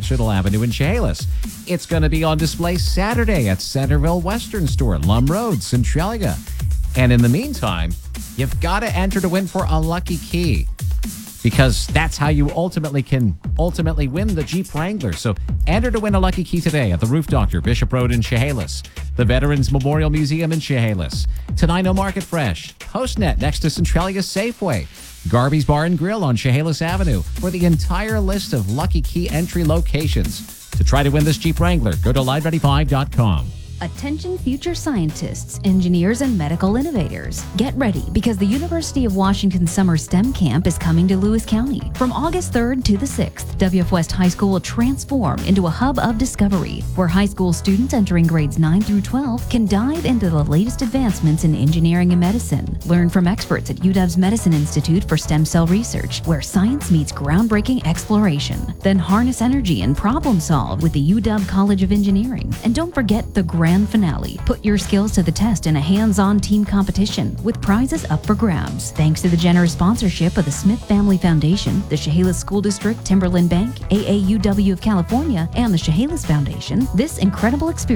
National Avenue in Chehalis. It's going to be on display Saturday at Centerville Western Store, Lum Road, Centralia. And in the meantime, you've got to enter to win for a lucky key, because that's how you ultimately win the Jeep Wrangler. So enter to win a lucky key today at the Roof Doctor, Bishop Road in Chehalis, the Veterans Memorial Museum in Chehalis, Tenino Market Fresh, HostNet next to Centralia Safeway, Garby's Bar and Grill on Chehalis Avenue. For the entire list of lucky key entry locations to try to win this Jeep Wrangler, go to LiveReady5.com. Attention future scientists, engineers, and medical innovators. Get ready, because the University of Washington Summer STEM Camp is coming to Lewis County. From August 3rd to the 6th, WF West High School will transform into a hub of discovery, where high school students entering grades 9 through 12 can dive into the latest advancements in engineering and medicine. Learn from experts at UW's Medicine Institute for Stem Cell Research, where science meets groundbreaking exploration. Then harness energy and problem solve with the UW College of Engineering. And don't forget the grand finale. Put your skills to the test in a hands-on team competition with prizes up for grabs. Thanks to the generous sponsorship of the Smith Family Foundation, the Chehalis School District, Timberland Bank, AAUW of California, and the Chehalis Foundation, this incredible experience